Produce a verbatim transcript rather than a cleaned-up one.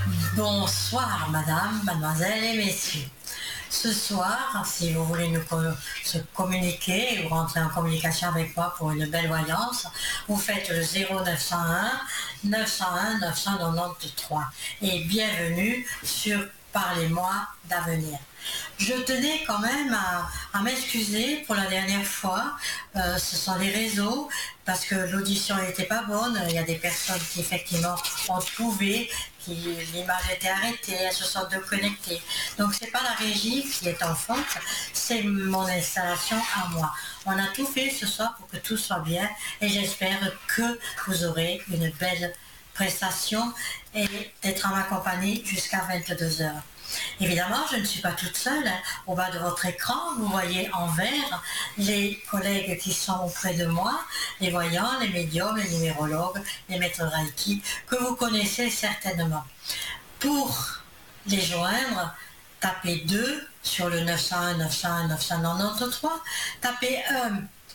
Bonsoir madame, mademoiselle et messieurs. Ce soir, si vous voulez nous co- se communiquer ou rentrer en communication avec moi pour une belle voyance, vous faites le zéro neuf cent un neuf cent un neuf cent quatre-vingt-treize et bienvenue sur Parlez-moi d'avenir. Je tenais quand même à, à m'excuser pour la dernière fois. Euh, ce sont les réseaux, parce que l'audition n'était pas bonne. Il y a des personnes qui effectivement ont trouvé que l'image était arrêtée, elles se sont déconnectées. Donc c'est pas la régie qui est en faute, c'est mon installation à moi. On a tout fait ce soir pour que tout soit bien et j'espère que vous aurez une belle prestation et d'être en ma compagnie jusqu'à vingt-deux heures. Évidemment, je ne suis pas toute seule. Au bas de votre écran, vous voyez en vert les collègues qui sont auprès de moi, les voyants, les médiums, les numérologues, les maîtres Reiki, que vous connaissez certainement. Pour les joindre, tapez deux sur le neuf cent un neuf cent un neuf cent quatre-vingt-treize, tapez un